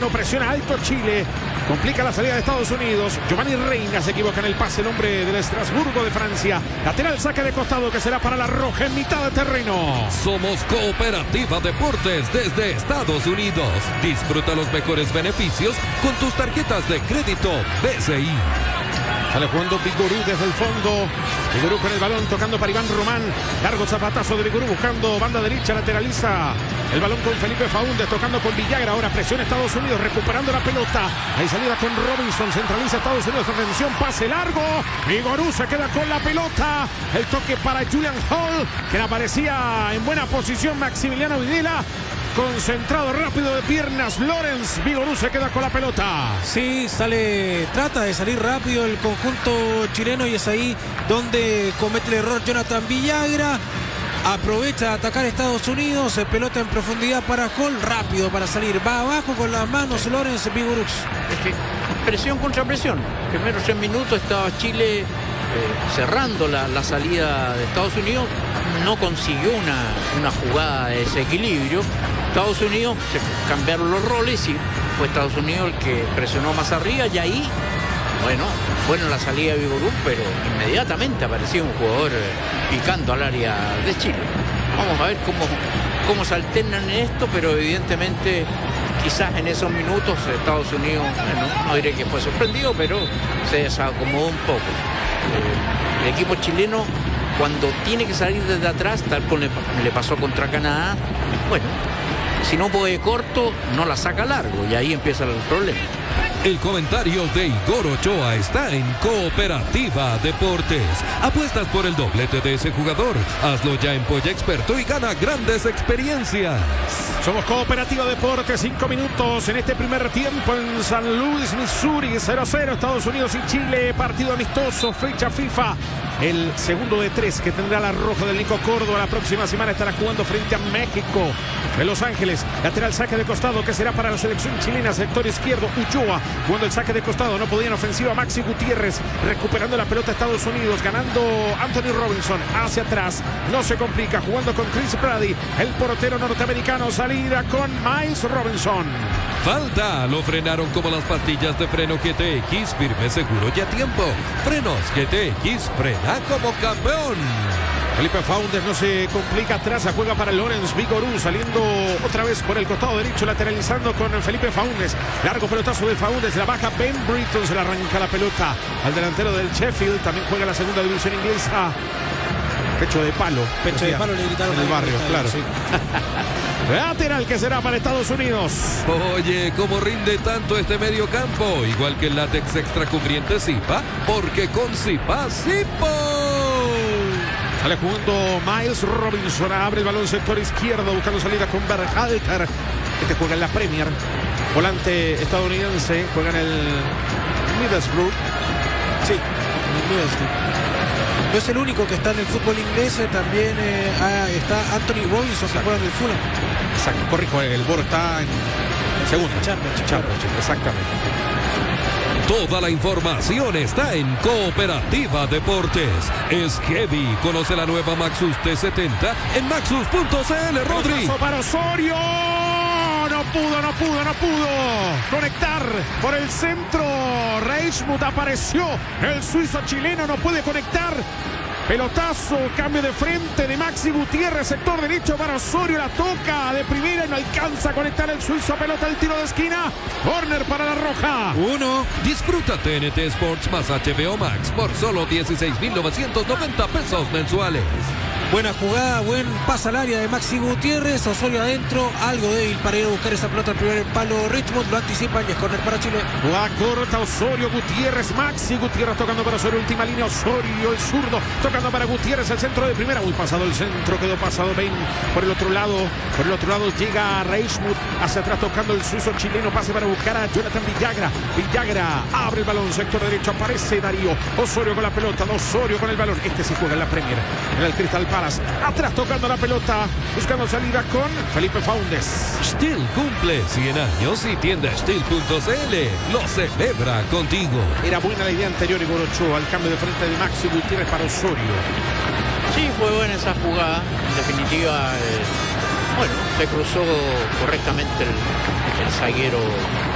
chileno, presiona alto Chile. Complica la salida de Estados Unidos. Giovanni Reina se equivoca en el pase, el hombre del Estrasburgo de Francia. Lateral, saque de costado que será para la roja en mitad de terreno. Somos Cooperativa Deportes desde Estados Unidos. Disfruta los mejores beneficios con tus tarjetas de crédito BCI. Sale jugando Vigorú desde el fondo. Vigorú con el balón tocando para Iván Román. Largo zapatazo de Vigorú buscando banda derecha, lateraliza el balón con Felipe Faúndez, tocando con Villagra. Ahora presiona Estados Unidos, recuperando la pelota. Hay salida con Robinson, centraliza Estados Unidos. Atención, pase largo. Vigorú se queda con la pelota. El toque para Julian Hall, que aparecía en buena posición Maximiliano Videla. Concentrado, rápido de piernas, Lorenz. Vigorú se queda con la pelota. Sí, trata de salir rápido el conjunto chileno y es ahí donde comete el error Jonathan Villagra. Aprovecha de atacar a Estados Unidos, pelota en profundidad para Hall, rápido para salir. Va abajo con las manos Lorenz Vigorú. Es que presión contra presión. Primeros 3 minutos estaba Chile cerrando la salida de Estados Unidos. No consiguió una jugada de desequilibrio. Estados Unidos se cambiaron los roles y fue Estados Unidos el que presionó más arriba y ahí, bueno la salida de Vigorú, pero inmediatamente apareció un jugador picando al área de Chile. Vamos a ver cómo se alternan en esto, pero evidentemente quizás en esos minutos Estados Unidos, no diré que fue sorprendido, pero se desacomodó un poco. El equipo chileno, cuando tiene que salir desde atrás, tal como le pasó contra Canadá, si no puede corto, no la saca largo y ahí empieza el problema. El comentario de Igor Ochoa está en Cooperativa Deportes. Apuestas por el doblete de ese jugador. Hazlo ya en Polla Experto y gana grandes experiencias. Somos Cooperativa Deportes, 5 minutos en este primer tiempo en San Luis, Missouri, 0-0, Estados Unidos y Chile, partido amistoso, fecha FIFA. El segundo de 3 que tendrá la roja del Nico Córdoba. La próxima semana estará jugando frente a México en Los Ángeles. Lateral, saque de costado que será para la selección chilena. Sector izquierdo, Uchoa jugando el saque de costado. No podía en ofensiva Maxi Gutiérrez. Recuperando la pelota Estados Unidos. Ganando Anthony Robinson hacia atrás. No se complica. Jugando con Chris Brady. El portero norteamericano. Salida con Miles Robinson. Falta, lo frenaron como las pastillas de freno GTX, firme, seguro y a tiempo. Frenos GTX, frena como campeón. Felipe Faúndez no se complica atrás, juega para Lorenz Vigorú, saliendo otra vez por el costado derecho, lateralizando con Felipe Faúndez. Largo pelotazo de Faúndez, la baja Ben Britton, se le arranca la pelota al delantero del Sheffield, también juega la segunda división inglesa. Pecho de palo. Pecho de palo le gritaron en el barrio, claro. Sí. Lateral que será para Estados Unidos. Oye, ¿cómo rinde tanto este medio campo? Igual que el látex extra cubriente Zipa, porque con Zipa, Zipo. Sale jugando Miles Robinson, abre el balón sector izquierdo, buscando salida con Berhalter. Este juega en la Premier. Volante estadounidense, juega en el Middlesbrough. Sí, en el Middlesbrough. No es el único que está en el fútbol inglés, también está Anthony Robinson, que juega en el Fulham. Exacto, corrijo, el Boro está en segundo. Championship, exactamente. Toda la información está en Cooperativa Deportes. Es heavy. Conoce la nueva Maxus T70 en maxus.cl, Rodri. Para Osorio. No pudo conectar por el centro. Reichmuth apareció. El suizo chileno no puede conectar. Pelotazo, cambio de frente de Maxi Gutiérrez, sector derecho para Osorio, la toca de primera y no alcanza a conectar el suizo, pelota el tiro de esquina, corner para la roja. Disfruta TNT Sports más HBO Max por solo 16,990 pesos mensuales. Buena jugada, buen pase al área de Maxi Gutiérrez, Osorio adentro, algo débil para ir a buscar esa pelota al primer palo. Richmond lo anticipa y es córner para Chile. La corta Osorio, Gutiérrez, Maxi Gutiérrez tocando para Osorio, última línea, Osorio, el zurdo, tocando para Gutiérrez, el centro de primera, muy pasado el centro, quedó pasado Ben por el otro lado llega Reichmuth hacia atrás tocando el suizo chileno, pase para buscar a Jonathan Villagra, abre el balón, sector derecho, aparece Darío, Osorio con la pelota, Osorio con el balón, este sí juega en la Premier, en el Crystal Palace, atrás tocando la pelota, buscando salida con Felipe Faúndez. Steel cumple 100 años y tienda Steel.cl lo celebra contigo. Era buena la idea anterior, Igor Ochoa, al cambio de frente de Maxi Gutiérrez para Osorio. Sí, fue buena esa jugada, en definitiva, se cruzó correctamente el zaguero